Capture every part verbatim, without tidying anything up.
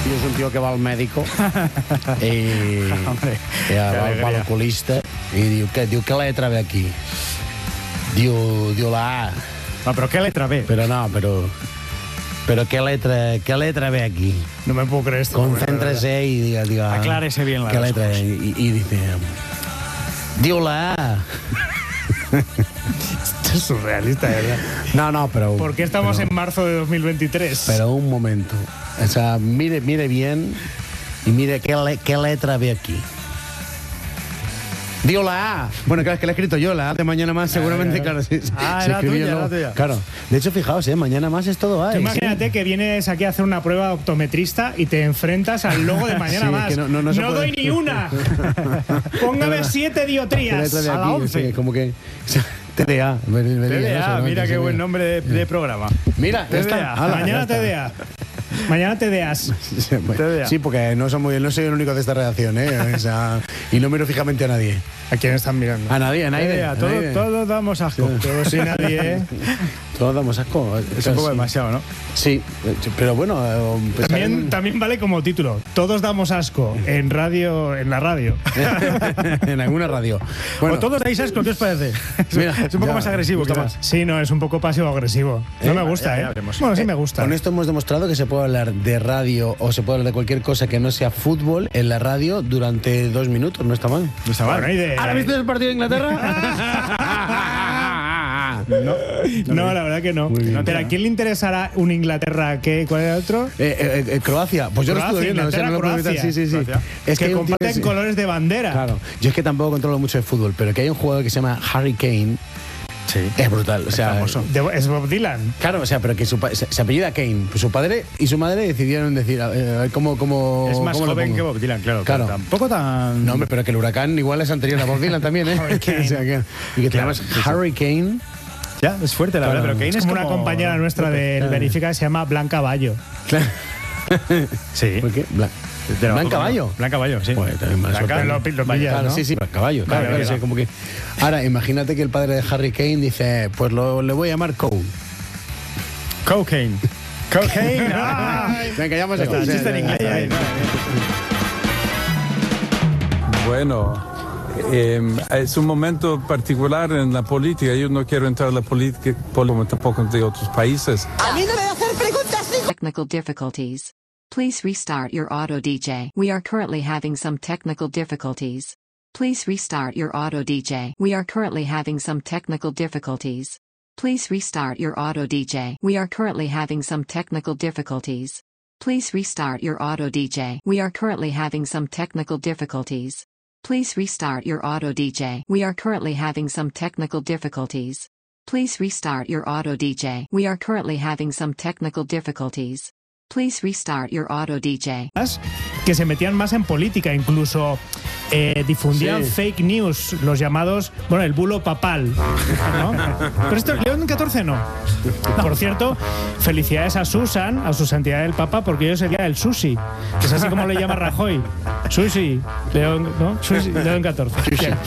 és un tio que va al mèdico i, Hombre, i va, va al oculista i diu, què, diu, què letra ve aquí? Diu, diu la A. No, però què letra ve? Però no, però... Però què letra, què letra ve aquí? No me puedo creer esto. Concéntrese y diga, diga... Aclárese bien la ¿Qué letra? Y, y dice... Diu la A. Esto es surrealista, de verdad. No, no, pero... ¿Por qué estamos pero, en marzo de dos mil veintitrés? Pero un momento. O sea, mire, mire bien y mire qué, le, qué letra ve aquí. Digo la A. Bueno, claro, es que la he escrito yo, la A de Mañana Más, seguramente, claro. claro sí, ah, se era escribió tuya, luego. era tuya. Claro. De hecho, fijaos, ¿eh? Mañana Más es todo A. Tú ¿eh? imagínate sí. que vienes aquí a hacer una prueba optometrista y te enfrentas al logo de Mañana Sí, Más. que no, no, no se no puede. doy ni una. Póngame siete ¿Qué diotrías letra de a la aquí? once. Sí, como que... T D A. T D A, mira qué buen nombre de, de programa. Mira, ya T D A. está. Ala, Mañana ya T D A. Mañana te deas. Sí, bueno, sí, porque no, somos, no soy el único de esta redacción, ¿eh? O sea, y no miro fijamente a nadie. ¿A quién están mirando? A nadie, a nadie. A a todo, nadie. todos damos asco. Sí. Todos sin nadie, ¿eh? Todos damos asco. Es un poco demasiado, ¿no? Sí, pero bueno... Pues también, en... también vale como título. Todos damos asco en radio, en la radio. En alguna radio. Bueno, o todos dais asco, ¿qué os parece? Mira, es un poco ya, más agresivo, Tomás. Sí, no, es un poco pasivo-agresivo. No ¿Eh? me gusta, ya, ya, ¿eh? Bueno, sí me gusta. Con esto hemos demostrado que se puede hablar de radio o se puede hablar de cualquier cosa que no sea fútbol en la radio durante dos minutos. No está mal. No está mal. Bueno, de... ¿Ahora viste el partido de Inglaterra? No, no, no, la verdad que no. Bien, pero ¿a quién le interesará un Inglaterra? ¿Qué? ¿Cuál era el otro? Eh, eh, eh, Croacia. Pues yo Croacia, lo estuve viendo. O sea, no lo puedo evitar. Sí, sí, sí. Croacia. Es que, que comparten que... colores de bandera. Claro. Yo es que tampoco controlo mucho de fútbol, pero que hay un jugador que se llama Harry Kane. Sí. Es brutal. O sea, es famoso. De, es Bob Dylan. Claro, o sea, pero que su, se, se apellida Kane. Pues su padre y su madre decidieron decir, a ver, ¿cómo, cómo, es más cómo joven que Bob Dylan, claro. Claro. Tampoco tan... No, hombre, pero que el huracán igual es anterior a Bob Dylan también, ¿eh? o sea, que, y que te claro, llamas sí, sí. Harry Kane. Ya, es fuerte, la claro. verdad. Pero Kane es, es como una compañera nuestra del claro. Verifica que se llama Blanca Bayo. Claro. Sí. ¿Por qué? Blan Blanca Bayo. Blanca Bayo, sí. Bueno, también más Blanca, lo, lo pillas, claro, ¿no? sí, sí, Blanca Bayo. Claro, vale, claro, vale, sí, como que... Ahora, imagínate que el padre de Harry Kane dice, pues lo, le voy a llamar Cole. Cocaine. Cocaine. Ah, venga, ya hemos está, sí, chiste en inglés. sí, ahí. Bueno, eh, es un momento particular en la política. Yo no quiero entrar en la política, como tampoco de otros países. A mí no me va a hacer preguntas. Technical difficulties. Please restart your auto D J. We are currently having some technical difficulties. Please restart your auto D J. We are currently having some technical difficulties. Please restart your auto D J. We are currently having some technical difficulties. Please restart your auto D J. We are currently having some technical difficulties. Please restart your auto D J. We are currently having some technical difficulties. Please restart your auto D J. We are currently having some technical difficulties. Please restart your auto D J. Que se metían más en política, incluso eh, difundían sí. fake news, los llamados, bueno, el bulo papal, ¿no? Pero esto, León catorce no. no. Por cierto, felicidades a Susan, a su santidad del Papa, porque hoy es el día del sushi, que es así como le llama Rajoy. Sushi, León, ¿no? Sushi, León catorce.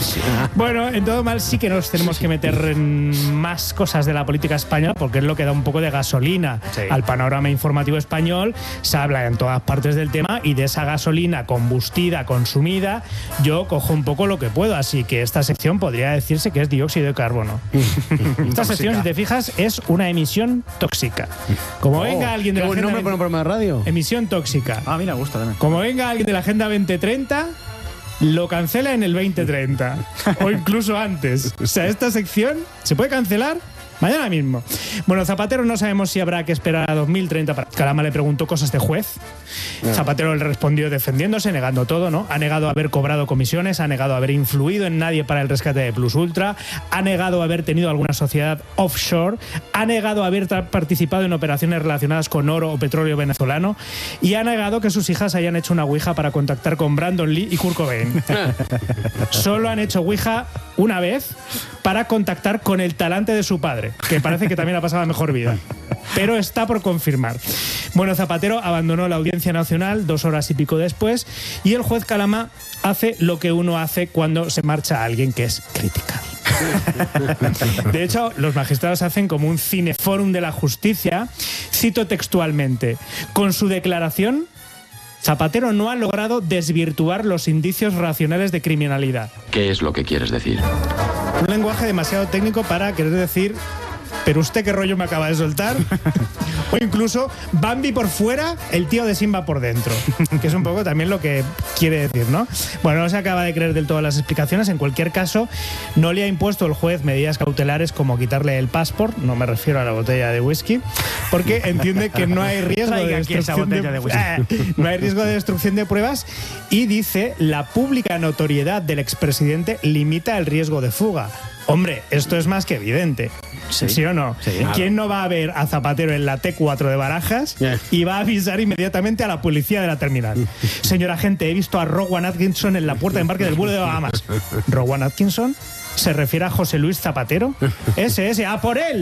Bueno, en todo mal sí que nos tenemos que meter en más cosas de la política española, porque es lo que da un poco de gasolina sí. al panorama informativo español. Se habla en todas partes del tema y de esa gasolina combustida, consumida, yo cojo un poco lo que puedo, así que esta sección podría decirse que es dióxido de carbono. Esta sección, si te fijas, es una emisión tóxica. Como oh, venga alguien de la agenda... nombre para un programa de radio. Emisión tóxica. Ah, mira, me gusta también. Como venga alguien de la Agenda veinte treinta... lo cancela en el veinte treinta o incluso antes. O sea, esta sección se puede cancelar mañana mismo. Bueno, Zapatero no sabemos si habrá que esperar a dos mil treinta para... Calama le preguntó cosas de juez. No. Zapatero le respondió defendiéndose, negando todo, ¿no? Ha negado haber cobrado comisiones, ha negado haber influido en nadie para el rescate de Plus Ultra, ha negado haber tenido alguna sociedad offshore, ha negado haber participado en operaciones relacionadas con oro o petróleo venezolano y ha negado que sus hijas hayan hecho una ouija para contactar con Brandon Lee y Kurt Cobain. Solo han hecho ouija una vez para contactar con el talante de su padre, que parece que también ha pasado la mejor vida. Pero está por confirmar. Bueno, Zapatero abandonó la Audiencia Nacional dos horas y pico después y el juez Calama hace lo que uno hace cuando se marcha a alguien, que es criticar. De hecho, los magistrados hacen como un cineforum de la justicia. Cito textualmente: con su declaración Zapatero no ha logrado desvirtuar los indicios racionales de criminalidad. ¿Qué es lo que quieres decir? Un lenguaje demasiado técnico para querer decir, pero usted qué rollo me acaba de soltar. O incluso Bambi por fuera, el tío de Simba por dentro. Que es un poco también lo que quiere decir, ¿no? Bueno, no se acaba de creer del todo las explicaciones. En cualquier caso, no le ha impuesto el juez medidas cautelares como quitarle el passport, no me refiero a la botella de whisky, porque entiende que no hay riesgo de destrucción de, de whisky. No hay riesgo de destrucción de pruebas y dice, la pública notoriedad del expresidente limita el riesgo de fuga. Hombre, esto es más que evidente. ¿Sí, ¿Sí o no? Sí, claro. ¿Quién no va a ver a Zapatero en la T cuatro de Barajas y va a avisar inmediatamente a la policía de la terminal? Señor agente, he visto a Rowan Atkinson en la puerta de embarque del vuelo de Bahamas. ¿Rowan Atkinson? ¿Se refiere a José Luis Zapatero? Ese, ese, ¡a por él!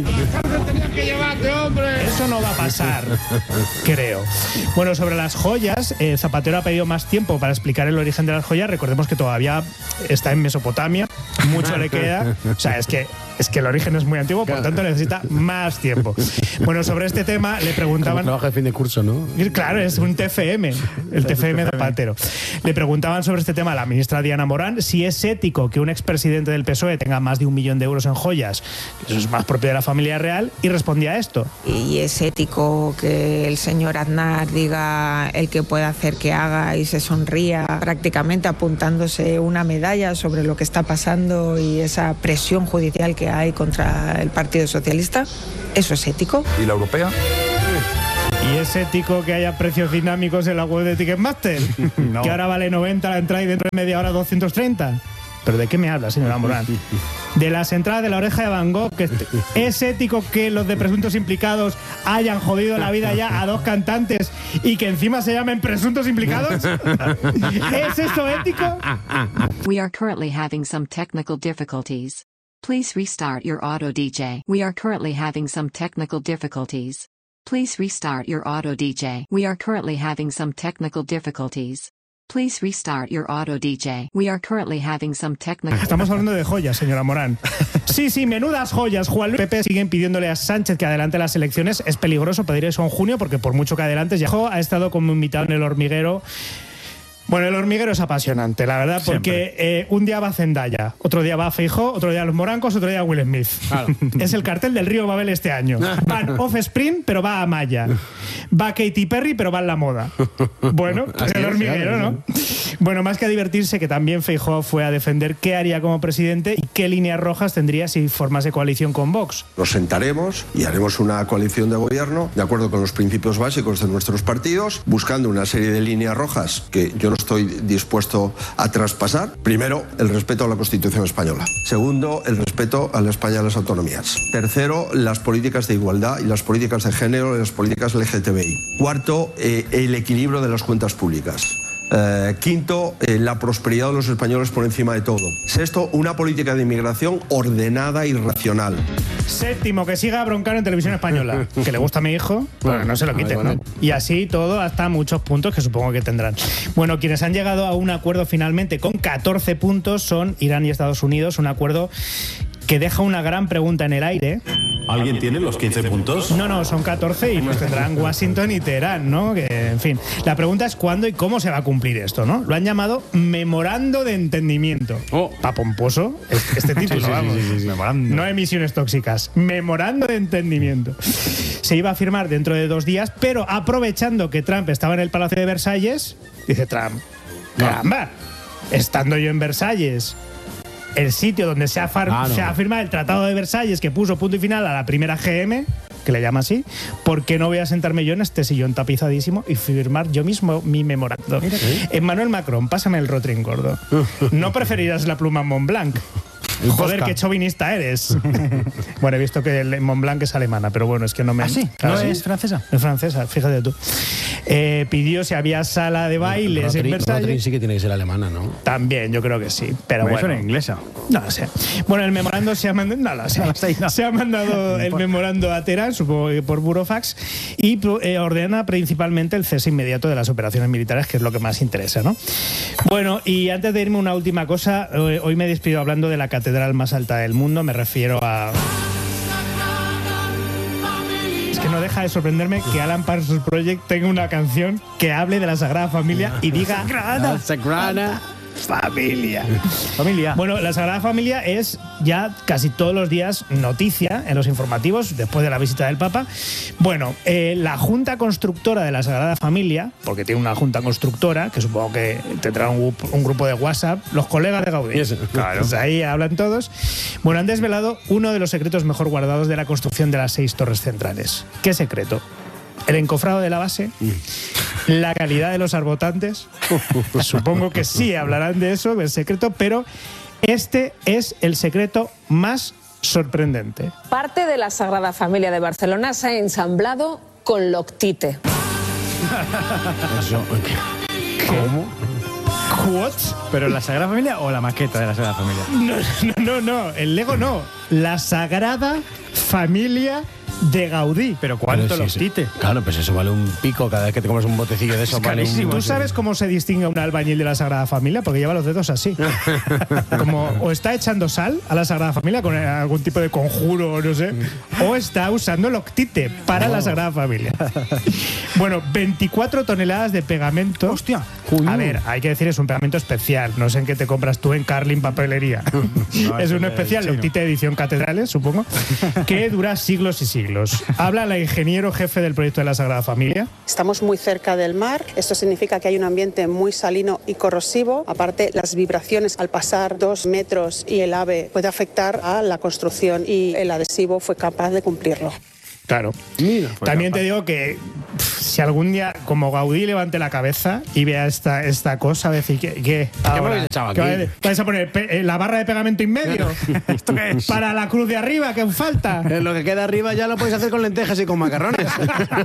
Eso no va a pasar, creo. Bueno, sobre las joyas, eh, Zapatero ha pedido más tiempo para explicar el origen de las joyas. Recordemos que todavía está en Mesopotamia, mucho le queda. O sea, es que, es que el origen es muy antiguo, por tanto necesita más tiempo. Bueno, sobre este tema le preguntaban... Como trabaja de fin de curso, ¿no? Claro, es un T F M, el T F M Zapatero. Le preguntaban sobre este tema a la ministra Diana Morán si es ético que un expresidente del P S O E tenga más de un millón de euros en joyas, eso es más propio de la familia real, y respondía a esto. Y es ético que el señor Aznar diga el que puede hacer que haga y se sonría, prácticamente apuntándose una medalla sobre lo que está pasando y esa presión judicial que hay contra el Partido Socialista. ¿Eso es ético? ¿Y la europea? ¿Y es ético que haya precios dinámicos en la web de Ticketmaster? No. Que ahora vale noventa la entrada y dentro de media hora doscientos treinta. ¿Pero de qué me habla, señora Morán? De las entradas de La Oreja de Van Gogh. Que ¿Es ético que los de presuntos implicados hayan jodido la vida ya a dos cantantes y que encima se llamen presuntos implicados? ¿Es eso ético? We are currently having some technical difficulties. Please restart your auto D J. We are currently having some technical difficulties. Please restart your auto D J. We are currently having some technical difficulties. Please restart your auto D J. We are currently having some technical... Estamos hablando de joyas, señora Morán. Sí, sí, menudas joyas. Juan Luis Pepe siguen pidiéndole a Sánchez que adelante las elecciones. Es peligroso pedir eso en junio porque por mucho que adelantes, ya ha estado como invitado en El Hormiguero. Bueno, El Hormiguero es apasionante, la verdad, porque eh, un día va Zendaya, otro día va Feijóo, otro día Los Morancos, otro día Will Smith. Claro. Es el cartel del Río Babel este año. Van Offspring, pero va a Maya. Va Katy Perry, pero va en la moda. Bueno, pues El Hormiguero, ¿no? Bueno, más que a divertirse, que también Feijóo fue a defender qué haría como presidente y qué líneas rojas tendría si formase coalición con Vox. Nos sentaremos y haremos una coalición de gobierno de acuerdo con los principios básicos de nuestros partidos, buscando una serie de líneas rojas que yo no estoy dispuesto a traspasar. Primero, el respeto a la Constitución española. Segundo, el respeto a la España de las autonomías. Tercero, las políticas de igualdad y las políticas de género y las políticas L G T B I. Cuarto, eh, el equilibrio de las cuentas públicas. Eh, quinto, eh, la prosperidad de los españoles por encima de todo. Sexto, una política de inmigración ordenada y racional. Séptimo, que siga Broncano en Televisión Española. Que le gusta a mi hijo, bueno, no se lo quiten, ¿no? Y así todo hasta muchos puntos que supongo que tendrán. Bueno, quienes han llegado a un acuerdo finalmente con catorce puntos son Irán y Estados Unidos, un acuerdo que deja una gran pregunta en el aire. ¿Alguien tiene los quince puntos? No, no, son catorce y los tendrán Washington y Teherán, ¿no? Que, en fin, la pregunta es cuándo y cómo se va a cumplir esto, ¿no? Lo han llamado Memorando de Entendimiento. Oh. Pa' pomposo este título, sí, sí, vamos. Sí, sí, sí, sí. No emisiones tóxicas. Memorando de Entendimiento. Se iba a firmar dentro de dos días, pero aprovechando que Trump estaba en el Palacio de Versalles, dice Trump, caramba, estando yo en Versalles, el sitio donde se ha, far- ah, no. se ha firmado el Tratado de Versalles, que puso punto y final a la primera G M, que le llama así, ¿por qué no voy a sentarme yo en este sillón tapizadísimo y firmar yo mismo mi memorando? Emmanuel Macron, pásame el Rotring gordo. ¿No preferirás la pluma Montblanc? Joder, qué chauvinista eres. Bueno, he visto que el Montblanc es alemana, pero bueno, es que no me... ¿Ah, sí? Claro, ¿No sí. es francesa? Es francesa, fíjate tú. Eh, pidió si había sala de bailes Rotring, en Versalles. Rotring sí que tiene que ser alemana, ¿no? También, yo creo que sí, pero Me bueno. suena inglesa. No lo sé. Bueno, el memorando se ha mandado... No lo sé. No. Se ha mandado el memorando a Teherán, supongo que por burofax, y eh, ordena principalmente el cese inmediato de las operaciones militares, que es lo que más interesa, ¿no? Bueno, y antes de irme una última cosa, eh, hoy me despido hablando de la catedral más alta del mundo, me refiero a... Es que que no deja de sorprenderme que Alan Parsons Project tenga una canción que hable de la Sagrada Familia y diga Sagrada, Sagrada Familia. Familia. Bueno, la Sagrada Familia es ya casi todos los días noticia en los informativos después de la visita del Papa. Bueno, eh, la Junta Constructora de la Sagrada Familia, porque tiene una Junta Constructora, que supongo que tendrá un, un grupo de WhatsApp, los colegas de Gaudí. Eso. Claro. Pues ahí hablan todos. Bueno, han desvelado uno de los secretos mejor guardados de la construcción de las seis torres centrales. ¿Qué secreto? El encofrado de la base, la calidad de los arbotantes. Supongo que sí hablarán de eso, del secreto, pero este es el secreto más sorprendente. Parte de la Sagrada Familia de Barcelona se ha ensamblado con Loctite. Eso. ¿Cómo? ¿What? ¿Pero la Sagrada Familia o la maqueta de la Sagrada Familia? No, no, no, no, el Lego no. La Sagrada Familia de Gaudí. ¿Pero cuánto Pero los sí, tite? sí. Claro, pues eso vale un pico cada vez que te comes un botecillo de eso. Es Vale carísimo. un... ¿Tú sabes cómo se distingue un albañil de la Sagrada Familia? Porque lleva los dedos así. Como o está echando sal a la Sagrada Familia con algún tipo de conjuro, no sé, o está usando Loctite para la Sagrada Familia. Bueno, veinticuatro toneladas de pegamento. ¡Hostia! A ver, hay que decir, es un pegamento especial. No sé en qué te compras tú en Carlin Papelería. No, es es uno el especial, chino. Loctite edición Catedrales, supongo, que dura siglos y siglos. Habla la ingeniero jefe del proyecto de la Sagrada Familia. Estamos muy cerca del mar, esto significa que hay un ambiente muy salino y corrosivo. Aparte, las vibraciones al pasar dos metros y el ave puede afectar a la construcción y el adhesivo fue capaz de cumplirlo. Claro. Mira, También te digo que pff, si algún día, como Gaudí, levante la cabeza y vea esta, esta cosa, va a decir, ¿qué? ¿Qué, me habéis echado ¿Qué aquí? vais a poner pe- eh, la barra de pegamento en medio? ¿Esto qué es? Para la cruz de arriba, que falta. Eh, Lo que queda arriba ya lo podéis hacer con lentejas y con macarrones.